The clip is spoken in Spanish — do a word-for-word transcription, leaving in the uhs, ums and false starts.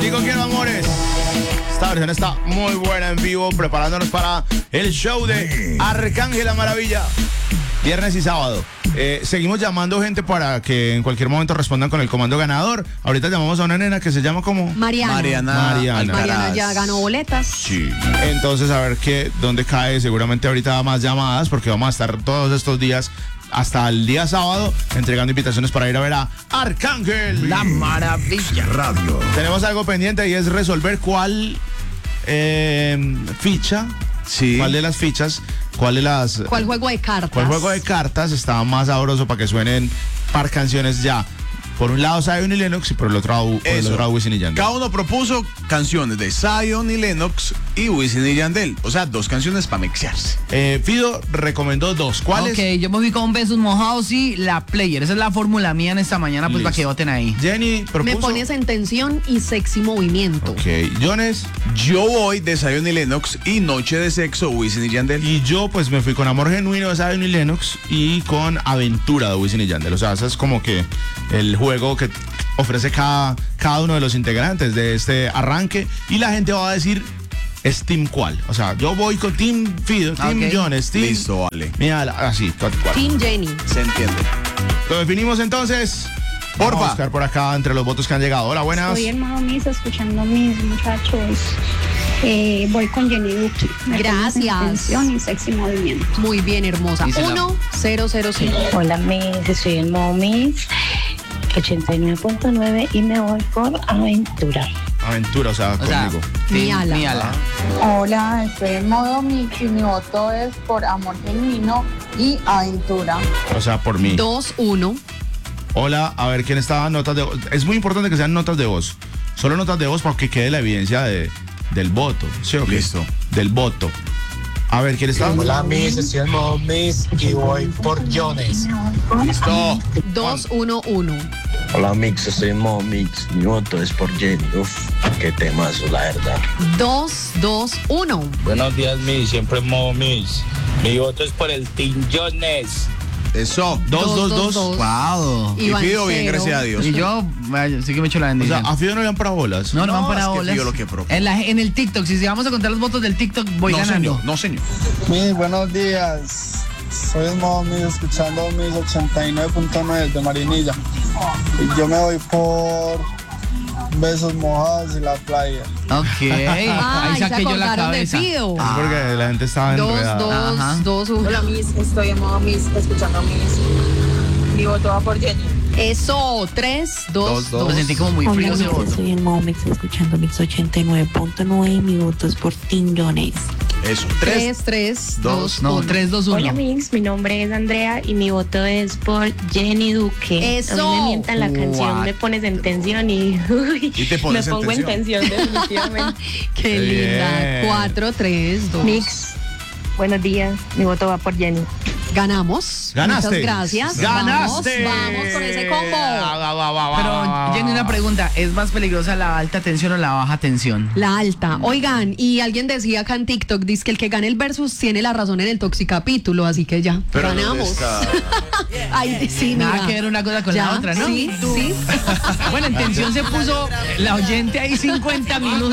Digo quiero amores. Esta versión está muy buena en vivo, preparándonos para el show de Arcángel La Maravilla. Viernes y sábado. Eh, seguimos llamando gente para que en cualquier momento respondan con el comando ganador. Ahorita llamamos a una nena que se llama como Mariana. Mariana. Mariana. Mariana ya ganó boletas. Sí. Entonces a ver qué, dónde cae. Seguramente ahorita más llamadas porque vamos a estar todos estos días hasta el día sábado entregando invitaciones para ir a ver a Arcángel La Maravilla Radio. Tenemos algo pendiente y es resolver cuál eh, ficha, sí. cuál de las fichas, cuál de las ¿Cuál juego de cartas? ¿Cuál juego de cartas está más sabroso para que suenen par canciones ya? Por un lado Zion y Lennox y por el otro, por el otro Wisin y Yandel. Cada uno propuso canciones de Zion y Lennox y Wisin y Yandel. O sea, dos canciones para mixearse. Eh, Fido recomendó dos. ¿Cuáles? Ok, yo me fui con Besos Mojados y La Player. Esa es la fórmula mía en esta mañana, pues Listo. para que voten ahí. Jenny propuso. Me pones en tensión y sexy movimiento. Ok, Jones. Yo voy de Zion y Lennox y Noche de Sexo, Wisin y Yandel. Y yo pues me fui con Amor Genuino de Zion y Lennox y con Aventura de Wisin y Yandel. O sea, ese es como que el juego que ofrece cada, cada uno de los integrantes de este arranque y la gente va a decir es team cuál. O sea, yo voy con Team Fido, Team Okay. Jones, Team... Listo, vale. Mira, así, cuatro, cuatro. Team Jenny. Se entiende. Lo definimos entonces. Porfa. Vamos a buscar por acá entre los votos que han llegado. Hola, buenas. Estoy en Mahomis escuchando a mis muchachos. Eh, voy con Jenny Duque. Me Gracias. pones en tensión y sexy movimiento. Muy bien, hermosa. Dísela. uno cero cero cinco. Hola, Miss, estoy en Momis ochenta y nueve punto nueve y me voy por Aventura. Aventura, o sea, O sea, conmigo. sí, Mi ala. mi ala. Hola, estoy en modo mix y mi voto es por Amor Genuino y Aventura. O sea, por mí. dos uno. Hola, a ver quién está notas de voz. Es muy importante que sean notas de voz. Solo notas de voz para que quede la evidencia de, del voto. ¿Sí o qué? Listo. Del voto. A ver, ¿quién está? Hola, Miss, estoy en modo Miss y voy por Jones. Listo. dos uno uno. Hola Mix, estoy en modo Mix. Mi voto es por Jenny. Uf, qué temazo, la verdad. dos dos uno. Buenos días, Miss, siempre en modo Miss. Mi voto es por el Team Jones. Eso. Dos, dos, dos. Wow. Y Iván Fido bien, cero. gracias a Dios. Y yo, vaya, sí que me echo la O sea, bendición. a Fido no le dan para bolas. no, no, van no, para es que bolas. Fido lo que propone. En, la- en el TikTok, si vamos a contar los votos del TikTok, voy no, ganando. señor, no, señor. Mis buenos días. Soy en modo Miss escuchando mis ochenta y nueve punto nueve de Marinilla. Y yo me voy por Besos Mojados y La Playa. Ok. Ay, Ahí se saqué yo la acordaron de cabeza. Fido. Es porque la gente estaba dos enredada. Ajá. dos dos uno. Hola, Miss, estoy en modo Miss escuchando a Miss. Mi voto va por Jenny. Eso, tres dos Dos, dos. Me sentí como muy Hola, frío ese Miss, voto. estoy en Momix escuchando Mix ochenta y nueve punto nueve y mi voto es por Team Jones. Eso. Tres. tres tres dos No, uno. tres, dos, Hola, uno. Mix, mi nombre es Andrea y mi voto es por Jenny Duque. Eso. A mí me mientan la canción, What? me pones en tensión y, uy, Y te pones me en pongo en tensión definitivamente. Qué Qué linda. bien. cuatro tres dos. Mix, buenos días, mi voto va por Jenny. Ganamos. Ganaste. Muchas gracias. Ganaste. Vamos, vamos con ese combo. Va, va, va, va, va, Pero, va. Jenny, una pregunta. ¿Es más peligrosa la alta tensión o la baja tensión? La alta. Oigan, y alguien decía acá en TikTok, dice que el que gane el versus tiene la razón en el toxicapítulo, así que ya, Pero ¿dónde ganamos. está? Ay, sí, Nada mira. que ver una cosa con Ya, la otra, ¿no? Sí, sí. Bueno, en tensión se puso la oyente ahí cincuenta minutos.